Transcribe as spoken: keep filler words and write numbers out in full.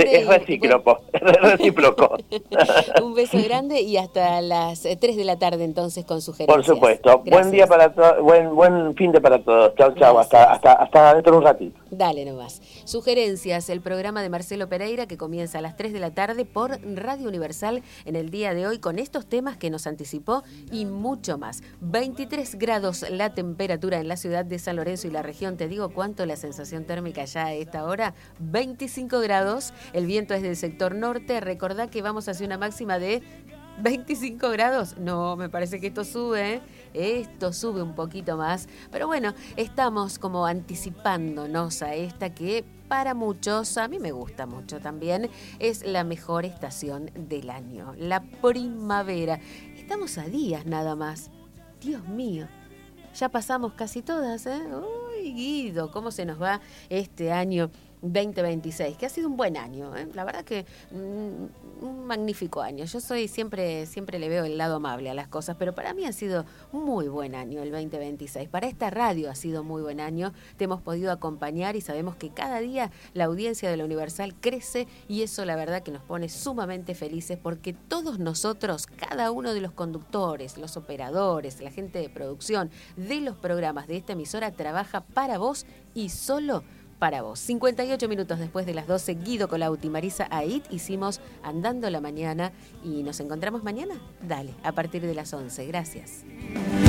grande. Es recíproco, es recíproco. Un beso grande y hasta las tres de la tarde entonces con sugerencias. Por supuesto. Gracias. Buen día para todos, buen, buen fin de para todos. Chau, chau, hasta, hasta, hasta dentro de un ratito. Dale nomás. Sugerencias, el programa de Marcelo Pereira que comienza a las tres de la tarde por Radio Universal en el día de hoy con estos temas que nos anticipó y mucho más. veintitrés grados la temperatura en la ciudad de San Lorenzo y la región. Te digo cuánto la sensación térmica ya a esta hora. veinticinco grados. El viento es del sector norte. Recordá que vamos hacia una máxima de veinticinco grados. No, me parece que esto sube, ¿eh? Esto sube un poquito más. Pero bueno, estamos como anticipándonos a esta que para muchos, a mí me gusta mucho también, es la mejor estación del año, la primavera. Estamos a días nada más. Dios mío, ya pasamos casi todas, ¿eh? Uy, Guido, ¿cómo se nos va este año veinte veintiséis? Que ha sido un buen año, ¿eh? La verdad que mm, un magnífico año. Yo soy siempre, siempre le veo el lado amable a las cosas, pero para mí ha sido un muy buen año el veinte veintiséis. Para esta radio ha sido muy buen año. Te hemos podido acompañar y sabemos que cada día la audiencia de la Universal crece y eso la verdad que nos pone sumamente felices porque todos nosotros, cada uno de los conductores, los operadores, la gente de producción de los programas de esta emisora trabaja para vos y solo para vos. cincuenta y ocho minutos después de las doce, Guido Colauti, Marisa Ait, hicimos Andando la Mañana y nos encontramos mañana. Dale, a partir de las once. Gracias.